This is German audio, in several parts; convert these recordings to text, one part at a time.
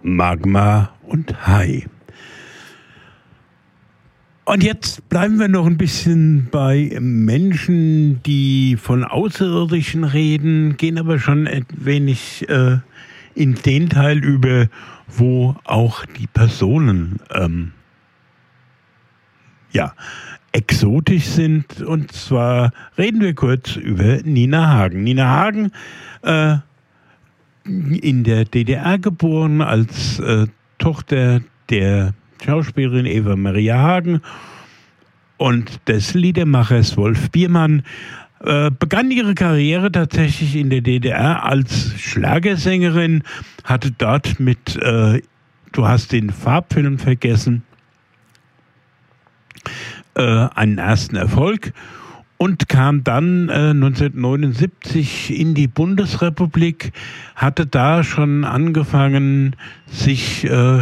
Magma und Hai. Und jetzt bleiben wir noch ein bisschen bei Menschen, die von Außerirdischen reden, gehen aber schon ein wenig in den Teil über, wo auch die Personen exotisch sind. Und zwar reden wir kurz über Nina Hagen. Nina Hagen, in der DDR geboren, als Tochter der Schauspielerin Eva Maria Hagen und des Liedermachers Wolf Biermann, begann ihre Karriere tatsächlich in der DDR als Schlagersängerin, hatte dort mit Du hast den Farbfilm vergessen einen ersten Erfolg und kam dann 1979 in die Bundesrepublik, hatte da schon angefangen, sich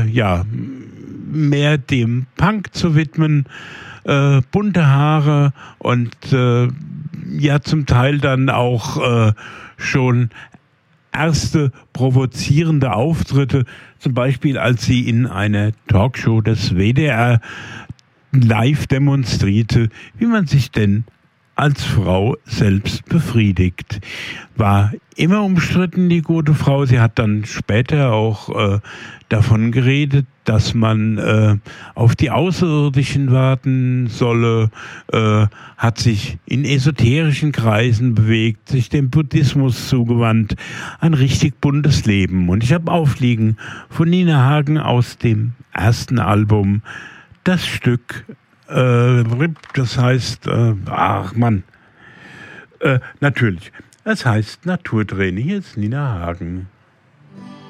mehr dem Punk zu widmen, bunte Haare und zum Teil dann auch schon erste provozierende Auftritte, zum Beispiel als sie in einer Talkshow des WDR live demonstrierte, wie man sich denn als Frau selbst befriedigt. War immer umstritten, die gute Frau. Sie hat dann später auch davon geredet, dass man auf die Außerirdischen warten solle, hat sich in esoterischen Kreisen bewegt, sich dem Buddhismus zugewandt. Ein richtig buntes Leben. Und ich habe aufliegen von Nina Hagen aus dem ersten Album das Stück, das heißt, natürlich, es heißt Naturträne. Hier ist Nina Hagen.